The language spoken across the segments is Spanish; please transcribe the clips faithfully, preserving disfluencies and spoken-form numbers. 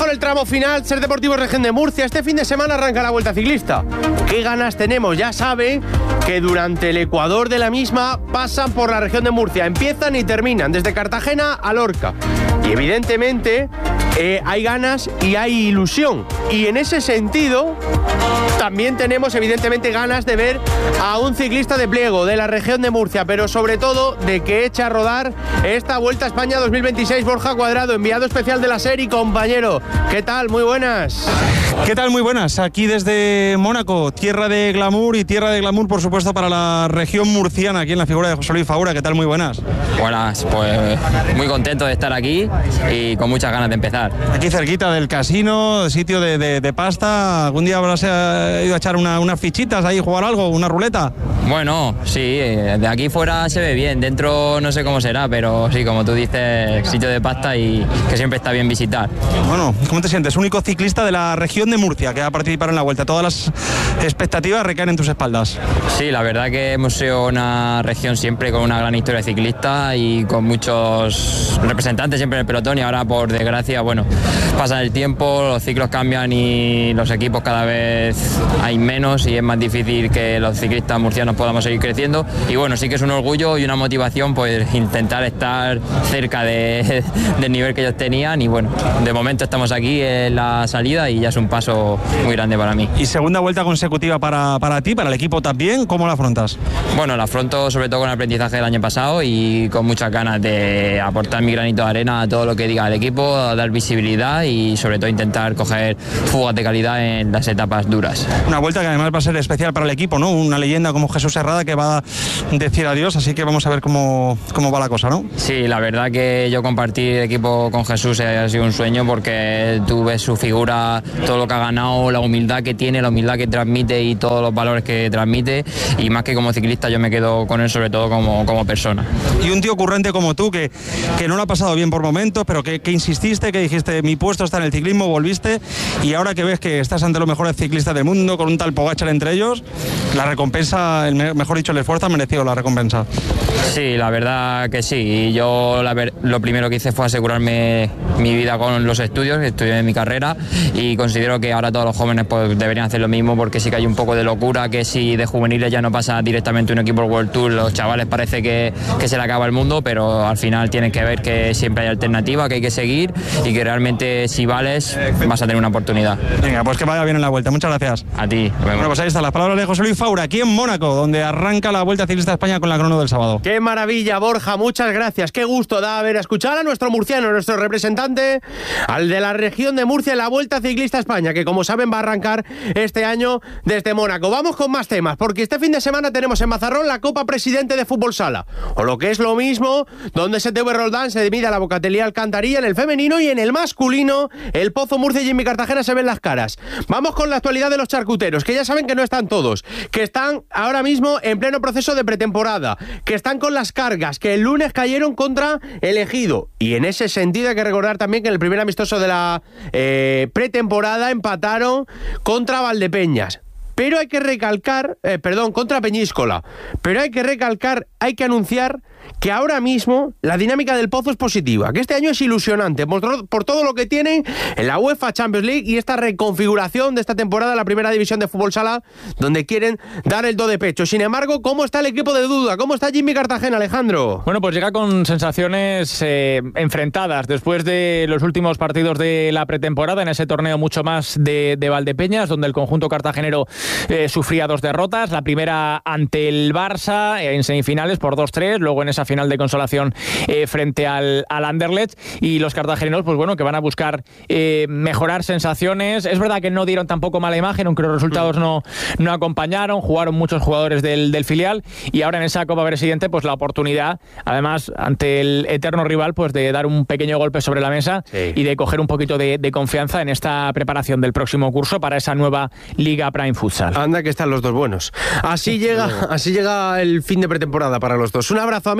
con el tramo final, Ser Deportivo Región de Murcia. Este fin de semana arranca la Vuelta Ciclista. ¿Qué ganas tenemos? Ya saben que durante el ecuador de la misma pasan por la región de Murcia. Empiezan y terminan desde Cartagena a Lorca. Y evidentemente eh, hay ganas y hay ilusión. Y en ese sentido también tenemos evidentemente ganas de ver a un ciclista de pliego de la región de Murcia, pero sobre todo de que eche a rodar esta Vuelta a España dos mil veintiséis. Borja Cuadrado, enviado especial de la serie, compañero. ¿Qué tal? Muy buenas. ¿Qué tal? Muy buenas. Aquí desde Mónaco, tierra de glamour y tierra de glamour, por supuesto, para la región murciana, aquí en la figura de José Luis Faura. ¿Qué tal? Muy buenas. Buenas, pues muy contento de estar aquí y con muchas ganas de empezar. Aquí cerquita del casino, sitio de, de, de pasta. ¿Algún día habrás eh, ido a echar una, unas fichitas ahí, jugar algo, una ruleta? Bueno, sí, de aquí fuera se ve bien, dentro no sé cómo será, pero sí, como tú dices, sitio de pasta y que siempre está bien visitar. Bueno, ¿cómo te sientes? Único ciclista de la región de Murcia que va a participar en la Vuelta. Todas las expectativas recaen en tus espaldas. Sí, la verdad que hemos sido una región siempre con una gran historia ciclista y con muchos representantes siempre en el pelotón, y ahora por desgracia, bueno, pasa el tiempo, los ciclos cambian y los equipos cada vez hay menos y es más difícil que los ciclistas murcianos podamos seguir creciendo. Y bueno, sí que es un orgullo y una motivación pues intentar estar cerca de, del nivel que ellos tenían, y bueno, de momento estamos aquí en la salida y ya es un paso muy grande para mí. Y segunda vuelta consecutiva para, para ti, para el equipo también, ¿cómo la afrontas? Bueno, la afronto sobre todo con el aprendizaje del año pasado y con muchas ganas de aportar mi granito de arena a todo lo que diga el equipo, a dar visibilidad y sobre todo intentar coger fugas de calidad en las etapas duras. Una vuelta que además va a ser especial para el equipo, ¿no? Una leyenda como Jesús Herrada que va a decir adiós, así que vamos a ver cómo, cómo va la cosa, ¿no? Sí, la verdad que yo compartir equipo con Jesús ha sido un sueño, porque tú ves su figura, todo lo que ha ganado, la humildad que tiene, la humildad que transmite y todos los valores que transmite, y más que como ciclista yo me quedo con él sobre todo como, como persona. Y un tío ocurrente como tú que, que no lo ha pasado bien por momentos, pero que, que insististe, que dijiste mi puesto está en el ciclismo, volviste, y ahora que ves que estás ante los mejores ciclistas del mundo, con un tal Pogačar entre ellos, la recompensa, el, mejor dicho, el esfuerzo ha merecido la recompensa. Sí, la verdad que sí. Y yo la ver, lo primero que hice fue asegurarme mi vida con los estudios, estudié mi carrera, y considero que ahora todos los jóvenes pues deberían hacer lo mismo, porque sí que hay un poco de locura, que si de juveniles ya no pasa directamente un equipo World Tour, los chavales parece que, que se le acaba el mundo, pero al final tienen que ver que siempre hay alternativa, que hay que seguir y que realmente si vales vas a tener una oportunidad. Venga, pues que vaya bien en la Vuelta. Muchas gracias. A ti. Bueno, pues ahí están las palabras de José Luis Faura, aquí en Mónaco, donde arranca la Vuelta Ciclista de España con la crono del sábado. ¡Qué maravilla, Borja! Muchas gracias. Qué gusto da haber escuchado a nuestro murciano, nuestro representante, al de la región de Murcia en la Vuelta Ciclista a España, que como saben va a arrancar este año desde Mónaco. Vamos con más temas, porque este fin de semana tenemos en Mazarrón la Copa Presidente de Fútbol Sala, o lo que es lo mismo, donde S T V Roldán se mide a la Bocatelía Alcantarilla en el femenino, y en el masculino el Pozo Murcia y Jimmy Cartagena se ven las caras. Vamos con la actualidad de los charcuteros, que ya saben que no están todos, que están ahora mismo en pleno proceso de pretemporada, que están con las cargas, que el lunes cayeron contra el Ejido, y en ese sentido hay que recordar también que en el primer amistoso de la eh, pretemporada empataron contra Valdepeñas. Pero hay que recalcar, eh, perdón, contra Peñíscola, pero hay que recalcar, hay que anunciar que ahora mismo la dinámica del Pozo es positiva, que este año es ilusionante por, por todo lo que tienen en la UEFA Champions League y esta reconfiguración de esta temporada en la primera división de fútbol sala, donde quieren dar el do de pecho. Sin embargo, ¿cómo está el equipo de duda? ¿Cómo está Jimmy Cartagena, Alejandro? Bueno, pues llega con sensaciones eh, enfrentadas después de los últimos partidos de la pretemporada en ese torneo mucho más de, de Valdepeñas, donde el conjunto cartagenero eh, sufría dos derrotas, la primera ante el Barça eh, en semifinales por dos tres, luego en esa final de consolación eh, frente al, al Anderlecht, y los cartageneros pues bueno, que van a buscar eh, mejorar sensaciones. Es verdad que no dieron tampoco mala imagen, aunque los resultados no, no acompañaron, jugaron muchos jugadores del, del filial, y ahora en esa Copa Presidente pues la oportunidad, además ante el eterno rival, pues de dar un pequeño golpe sobre la mesa, sí, y de coger un poquito de, de confianza en esta preparación del próximo curso para esa nueva Liga Prime Futsal. Anda que están los dos buenos. Así llega, así llega el fin de pretemporada para los dos. Un abrazo, amigo.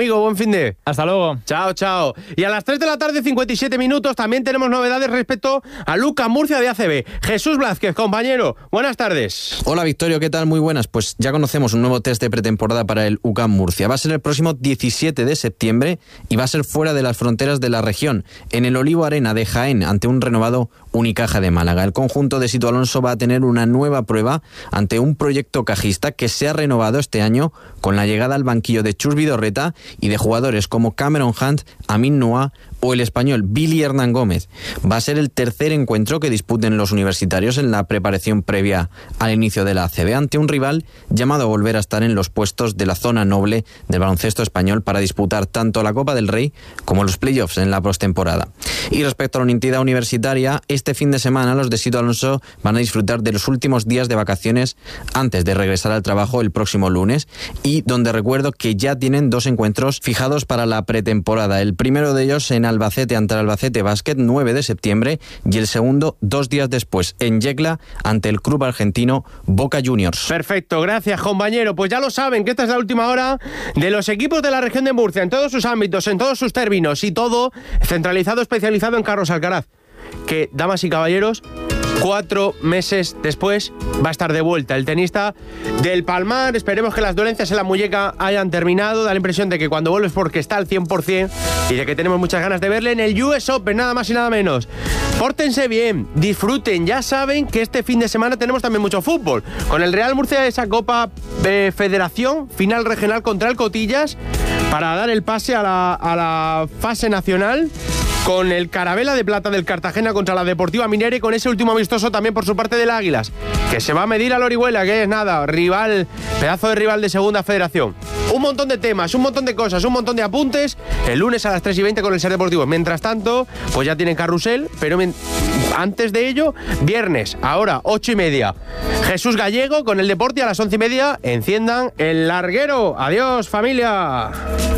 amigo, buen fin de. Hasta luego. Chao, chao. Y a las tres de la tarde, cincuenta y siete minutos, también tenemos novedades respecto a UCAM Murcia de A C B. Jesús Blázquez, compañero, buenas tardes. Hola Victorio, ¿qué tal? Muy buenas. Pues ya conocemos un nuevo test de pretemporada para el UCAM Murcia. Va a ser el próximo diecisiete de septiembre y va a ser fuera de las fronteras de la región, en el Olivo Arena de Jaén, ante un renovado Unicaja de Málaga. El conjunto de Sito Alonso va a tener una nueva prueba ante un proyecto cajista que se ha renovado este año con la llegada al banquillo de Chus Vidorreta y de jugadores como Cameron Hunt, Amin Noah o el español Billy Hernán Gómez. Va a ser el tercer encuentro que disputen los universitarios en la preparación previa al inicio de la A C B ante un rival llamado a volver a estar en los puestos de la zona noble del baloncesto español para disputar tanto la Copa del Rey como los playoffs en la postemporada. Y respecto a la entidad universitaria, este fin de semana los de Sito Alonso van a disfrutar de los últimos días de vacaciones antes de regresar al trabajo el próximo lunes, y donde recuerdo que ya tienen dos encuentros fijados para la pretemporada. El primero de ellos en Albacete ante el Albacete Basket, nueve de septiembre, y el segundo dos días después en Yecla ante el club argentino Boca Juniors. Perfecto, gracias compañero. Pues ya lo saben que esta es la última hora de los equipos de la región de Murcia en todos sus ámbitos, en todos sus términos, y todo centralizado, especializado en Carlos Alcaraz, que, damas y caballeros, cuatro meses después va a estar de vuelta el tenista del Palmar. Esperemos que las dolencias en la muñeca hayan terminado. Da la impresión de que cuando vuelves porque está al cien por ciento y de que tenemos muchas ganas de verle en el U S Open, nada más y nada menos. Pórtense bien, disfruten. Ya saben que este fin de semana tenemos también mucho fútbol. Con el Real Murcia, esa Copa de Federación, final regional contra el Cotillas, para dar el pase a la, a la fase nacional, con el Carabela de Plata del Cartagena contra la Deportiva Minera, y con ese último amistoso también por su parte del Águilas, que se va a medir al Orihuela, que es nada, rival, pedazo de rival de Segunda Federación. Un montón de temas, un montón de cosas, un montón de apuntes, el lunes a las tres y veinte con el Ser Deportivo. Mientras tanto, pues ya tienen carrusel, pero antes de ello, viernes, ahora, ocho y media, Jesús Gallego con el Deporte, a las once y media, enciendan el larguero. Adiós, familia.